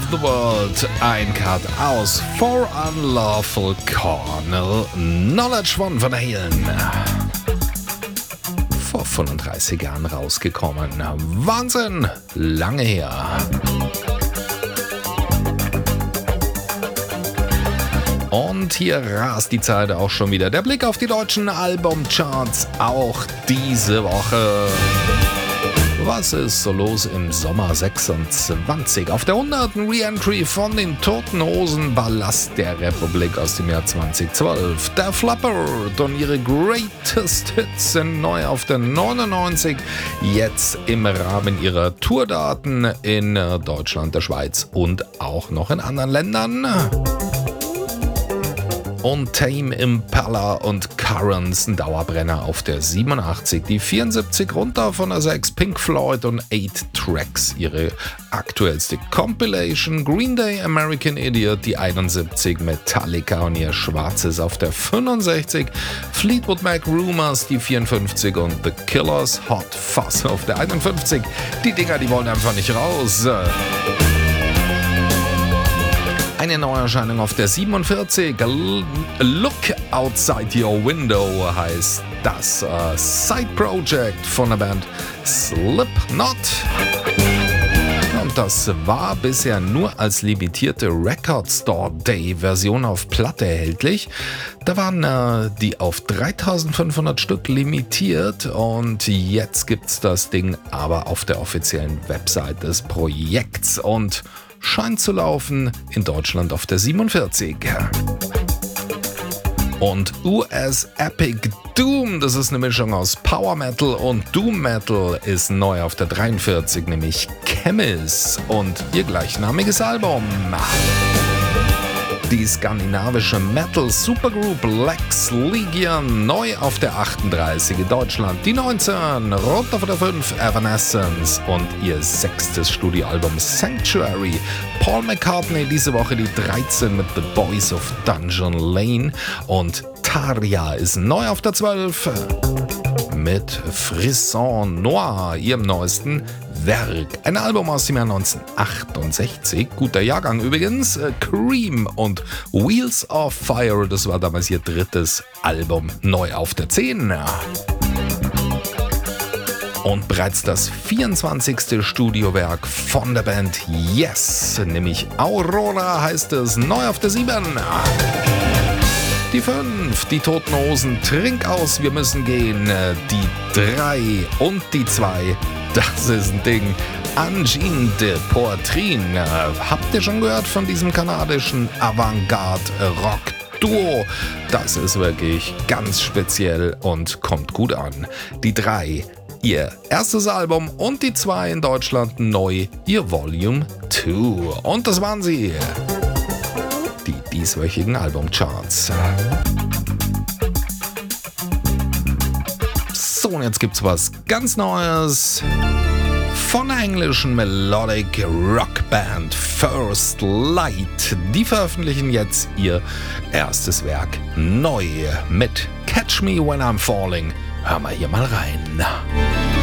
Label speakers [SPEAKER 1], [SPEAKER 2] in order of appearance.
[SPEAKER 1] the World, ein Cut aus For Unlawful Carnal Knowledge von Van Halen. Vor 35 Jahren rausgekommen. Wahnsinn, lange her. Und hier rast die Zeit auch schon wieder. Der Blick auf die deutschen Albumcharts auch diese Woche. Was ist so los im Sommer 26? Auf der 100. Re-Entry von den Toten Hosen, Ballast der Republik aus dem Jahr 2012. Der Flapper und ihre Greatest Hits sind neu auf der 99. Jetzt im Rahmen ihrer Tourdaten in Deutschland, der Schweiz und auch noch in anderen Ländern. Und Tame Impala und Currents, ein Dauerbrenner auf der 87, die 74 runter von der 6, Pink Floyd und 8 Tracks, ihre aktuellste Compilation, Green Day, American Idiot, die 71, Metallica und ihr Schwarzes auf der 65, Fleetwood Mac Rumors, die 54 und The Killers, Hot Fuzz auf der 51. Die Dinger, die wollen einfach nicht raus. Eine Neuerscheinung auf der 47, Look Outside Your Window heißt das Side-Project von der Band Slipknot. Und das war bisher nur als limitierte Record Store Day Version auf Platte erhältlich. Da waren die auf 3500 Stück limitiert und jetzt gibt's das Ding aber auf der offiziellen Website des Projekts und scheint zu laufen in Deutschland auf der 47. Und US Epic Doom, das ist eine Mischung aus Power Metal und Doom Metal, ist neu auf der 43, nämlich Chemis und ihr gleichnamiges Album. Die skandinavische Metal-Supergroup Lex Legion, neu auf der 38 in Deutschland. Die 19, runter von der 5, Evanescence und ihr 6. Studioalbum Sanctuary. Paul McCartney diese Woche die 13 mit The Boys of Dungeon Lane und Tarja ist neu auf der 12 mit Frisson Noir, ihrem neuesten Werk. Ein Album aus dem Jahr 1968, guter Jahrgang übrigens, Cream und Wheels of Fire, das war damals ihr 3. Album, neu auf der 10. Und bereits das 24. Studiowerk von der Band Yes, nämlich Aurora heißt es, neu auf der 7. Die 5, die Toten Hosen, Trink aus, wir müssen gehen. Die 3 und die 2, das ist ein Ding. Angine de Poitrine. Habt ihr schon gehört von diesem kanadischen Avantgarde-Rock-Duo? Das ist wirklich ganz speziell und kommt gut an. Die 3, ihr erstes Album und die 2 in Deutschland neu, ihr Volume 2. Und das waren sie. Die dieswöchigen Albumcharts. So, und jetzt gibt's was ganz Neues von der englischen Melodic Rockband First Light. Die veröffentlichen jetzt ihr erstes Werk neu mit Catch Me When I'm Falling. Hör mal hier mal rein.